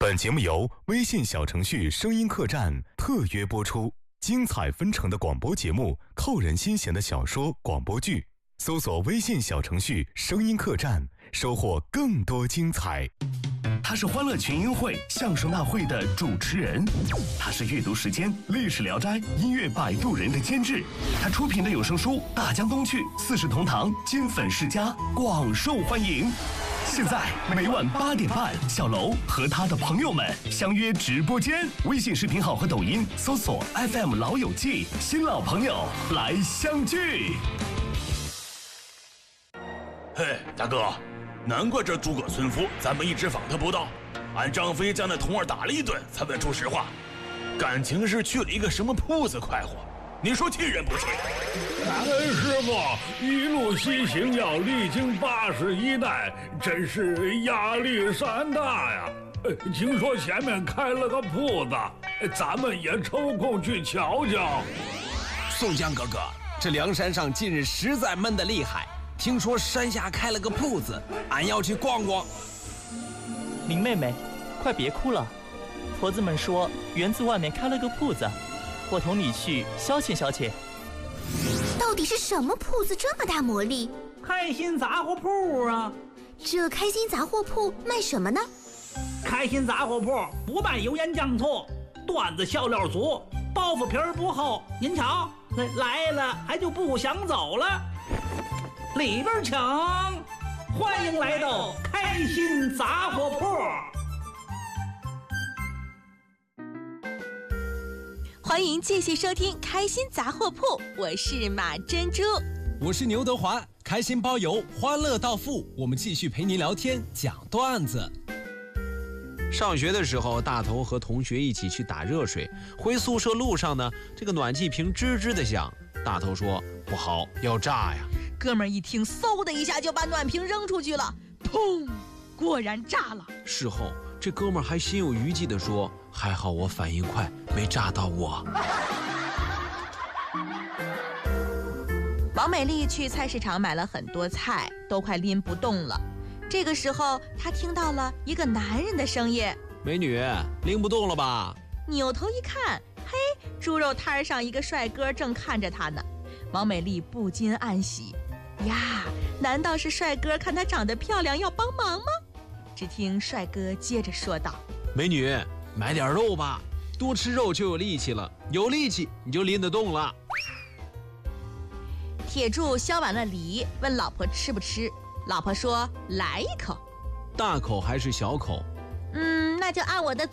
本节目由微信小程序声音客栈特约播出，精彩纷呈的广播节目，扣人心弦的小说广播剧，搜索微信小程序声音客栈，收获更多精彩。 他是欢乐群英会相声大会的主持人，他是阅读时间历史聊斋音乐摆渡人的监制，他出品的有声书《大江东去》四世同堂金粉世家广受欢迎。现在每晚8点半，小楼和他的朋友们相约直播间，微信视频号和抖音搜索 FM 老友记，新老朋友来相聚。 嘿，大哥，难怪这诸葛村夫咱们一直访他不到，俺张飞将那童儿打了一顿才问出实话，感情是去了一个什么铺子快活，你说气人不气？ 感恩师傅，一路西行要历经81代，真是压力山大呀。听说前面开了个铺子，咱们也抽空去瞧瞧。 宋江哥哥，这梁山上近日实在闷得厉害，听说山下开了个铺子，俺要去逛逛。 林妹妹，快别哭了，婆子们说园子外面开了个铺子，我同你去消遣消遣。 到底是什么铺子这么大魔力？ 开心杂货铺啊！ 这开心杂货铺卖什么呢？ 开心杂货铺不卖油盐酱醋，段子笑料足，包袱皮儿不厚。您瞧，来了还就不想走了。里边请，欢迎来到开心杂货铺。 欢迎继续收听开心杂货铺，我是马珍珠， 我是牛德华，开心包邮，欢乐到付，我们继续陪您聊天讲段子。上学的时候，大头和同学一起去打热水，回宿舍路上呢，这个暖气瓶吱吱的响，大头说不好，要炸呀。 哥们儿一听，嗖的一下就把暖瓶扔出去了，砰，果然炸了。 事后这哥们儿还心有余悸地说，还好我反应快，没炸到我。 王美丽去菜市场买了很多菜，都快拎不动了。这个时候她听到了一个男人的声音， 美女，拎不动了吧？ 扭头一看，嘿，猪肉摊上一个帅哥正看着她呢。王美丽不禁暗喜，呀，难道是帅哥看她长得漂亮要帮忙吗？只听帅哥接着说道， 美女，买点肉吧，多吃肉就有力气了，有力气你就拎得动了。 铁柱削完了梨，问老婆吃不吃，老婆说来一口。 大口还是小口？ 那就按我的